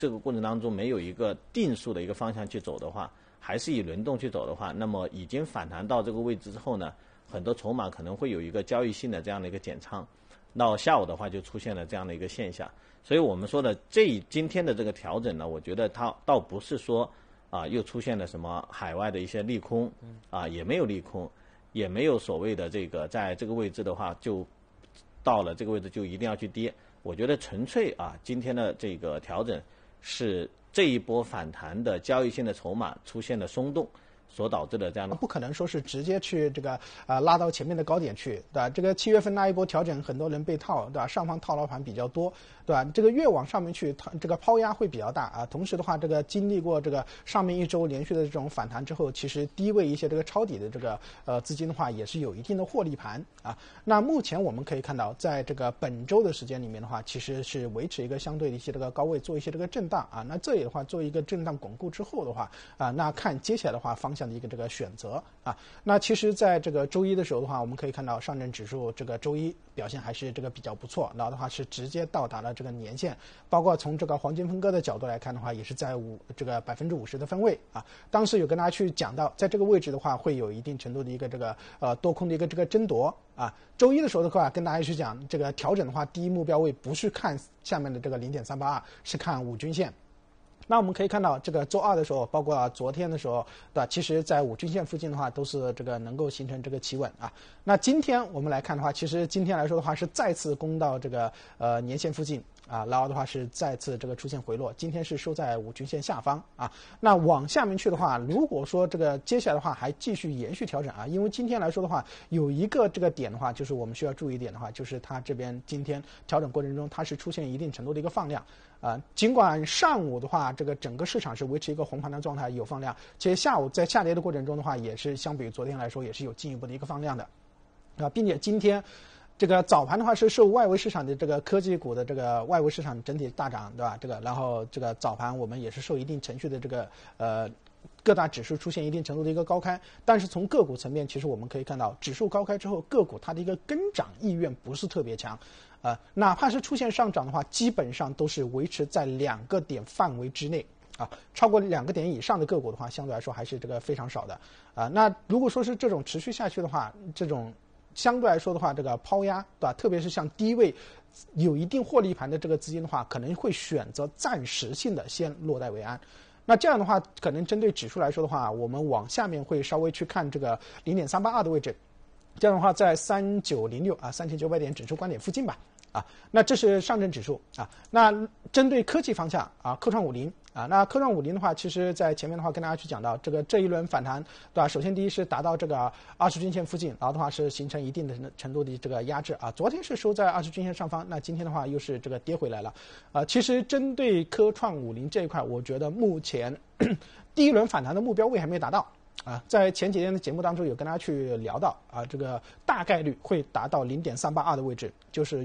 这个过程当中没有一个定数的一个方向去走的话，还是以轮动去走的话，那么已经反弹到这个位置之后呢，很多筹码可能会有一个交易性的这样的一个减仓，到下午的话就出现了这样的一个现象。所以我们说的今天的这个调整呢，我觉得它倒不是说又出现了什么海外的一些利空也没有利空，也没有所谓的这个在这个位置的话就到了这个位置就一定要去跌。我觉得纯粹今天的这个调整是这一波反弹的交易性的筹码出现了松动所导致的这样的。 不可能说是直接去这个拉到前面的高点去，对吧？这个7月份那一波调整，很多人被套，对吧？上方套牢盘比较多，对吧？这个越往上面去，这个抛压会比较大啊。同时的话，这个经历过这个上面一周连续的这种反弹之后，其实低位一些这个抄底的这个资金的话，也是有一定的获利盘啊。那目前我们可以看到，在这个本周的时间里面的话，其实是维持一个相对的一些这个高位做一些这个震荡啊。那这里的话做一个震荡巩固之后的话那看接下来的话方向的一个这个选择啊。那其实在这个周一的时候的话，我们可以看到上证指数这个周一表现还是这个比较不错，然后的话是直接到达了这个年线，包括从这个黄金分割的角度来看的话，也是在这个50%的分位啊。当时有跟大家去讲到，在这个位置的话会有一定程度的一个这个多空的一个这个争夺啊。周一的时候的话，跟大家去讲这个调整的话，第一目标位不是看下面的这个0.382，是看5均线。那我们可以看到，这个周二的时候，包括昨天的时候，对吧？其实在5均线附近的话，都是这个能够形成这个企稳啊。那今天我们来看的话，其实今天来说的话，是再次攻到这个年线附近啊，然后的话是再次这个出现回落。今天是收在5均线下方啊。那往下面去的话，如果说这个接下来的话还继续延续调整啊，因为今天来说的话，有一个这个点的话，就是我们需要注意一点的话，就是它这边今天调整过程中，它是出现一定程度的一个放量。尽管上午的话，这个整个市场是维持一个红盘的状态，有放量，其实下午在下跌的过程中的话，也是相比于昨天来说，也是有进一步的一个放量的，并且今天这个早盘的话是受外围市场的这个科技股的这个外围市场整体大涨，对吧？这个然后这个早盘我们也是受一定程序的这个各大指数出现一定程度的一个高开，但是从个股层面，其实我们可以看到，指数高开之后，个股它的一个跟涨意愿不是特别强，哪怕是出现上涨的话，基本上都是维持在2个点范围之内啊，超过2个点以上的个股的话，相对来说还是这个非常少的啊。那如果说是这种持续下去的话，这种相对来说的话，这个抛压，对吧？特别是像低位有一定获利盘的这个资金的话，可能会选择暂时性的先落袋为安。那这样的话，可能针对指数来说的话，我们往下面会稍微去看这个0.382的位置，这样的话在39063900点整数关点附近吧。那这是上证指数啊。那针对科技方向科创50那科创50的话，其实在前面的话跟大家去讲到这一轮反弹，对吧？首先第一是达到这个20均线附近，然后的话是形成一定的程度的这个压制啊。昨天是收在20均线上方，那今天的话又是这个跌回来了其实针对科创50这一块，我觉得目前第一轮反弹的目标位还没达到。在前几天的节目当中有跟大家去聊到这个大概率会达到0.382的位置，就是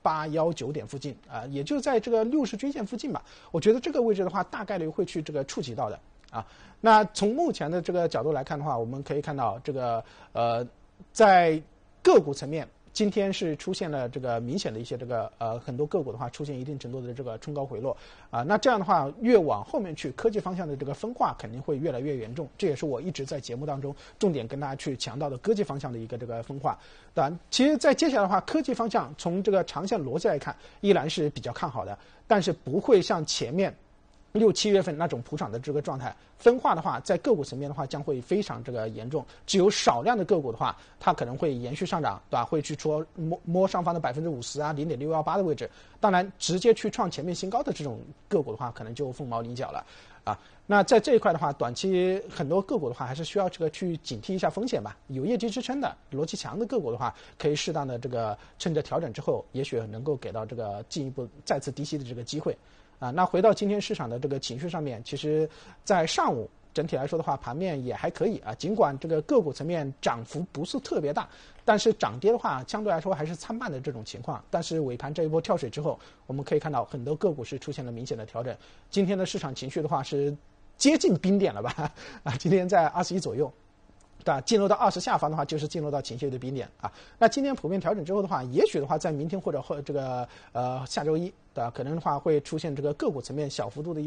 1819点附近也就在这个60均线附近吧。我觉得这个位置的话，大概率会去这个触及到的那从目前的这个角度来看的话，我们可以看到这个在个股层面，今天是出现了这个明显的一些这个很多个股的话出现一定程度的这个冲高回落那这样的话越往后面去，科技方向的这个分化肯定会越来越严重，这也是我一直在节目当中重点跟大家去强调的科技方向的一个这个分化。当然，其实在接下来的话，科技方向从这个长线逻辑来看依然是比较看好的，但是不会像前面6、7月份那种普涨的这个状态，分化的话，在个股层面的话将会非常这个严重。只有少量的个股的话，它可能会延续上涨，对吧？会去摸上方的50%、0.618的位置。当然，直接去创前面新高的这种个股的话，可能就凤毛麟角了那在这一块的话，短期很多个股的话，还是需要这个去警惕一下风险吧。有业绩支撑的、逻辑强的个股的话，可以适当的这个趁着调整之后，也许能够给到这个进一步再次低吸的这个机会。那回到今天市场的这个情绪上面，其实在上午整体来说的话，盘面也还可以尽管这个个股层面涨幅不是特别大，但是涨跌的话相对来说还是参半的这种情况。但是尾盘这一波跳水之后，我们可以看到很多个股是出现了明显的调整。今天的市场情绪的话是接近冰点了吧今天在21左右。 对吧？进入到20下方的话，就是进入到情绪的冰点啊。那今天普遍调整之后的话，也许的话，在明天或者这个下周一，对吧？可能的话会出现这个个股层面小幅度的